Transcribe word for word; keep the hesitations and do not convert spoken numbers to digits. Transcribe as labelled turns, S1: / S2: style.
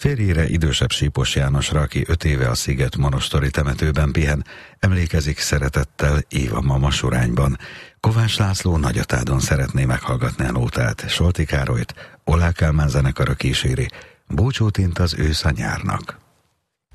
S1: Férjére, idősebb Sípos Jánosra, aki öt éve a Sziget Monostori temetőben pihen, emlékezik szeretettel Éva mama Surányban. Kovács László Nagyatádon szeretné meghallgatni a nótát, Solti Károlyt Ollák Kálmán zenekara kíséri, búcsút int az ősz a nyárnak.